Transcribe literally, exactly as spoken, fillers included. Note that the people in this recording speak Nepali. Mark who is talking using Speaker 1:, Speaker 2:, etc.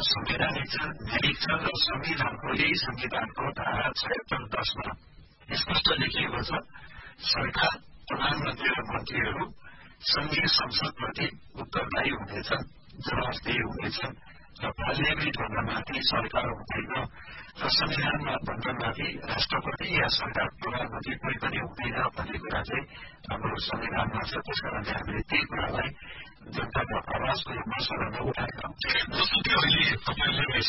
Speaker 1: संवैधानिक छ, न्यायिक छ र संविधानको यही संविधानको धारा छयत्तर दशमा स्पष्ट लेखिएको छ सरकार, प्रधानमन्त्री र मन्त्रीहरू संघीय संसदप्रति उत्तरदायी हुनेछन्, जवाफदेही हुनेछन् र पार्लियामेन्ट भन्दा माथि सरकार हुँदैन र संविधानमा भन्दा माथि राष्ट्रपति या सरकार प्रधानमन्त्री कोही पनि हुँदैन भन्ने कुरा चाहिँ हाम्रो संविधानमा छ। त्यसकारणले हामीले त्यही कुरालाई जनताको आवाजको रूपमा सदनमा उठाएका हौँ।
Speaker 2: जस्तो कि अहिले तपाईँले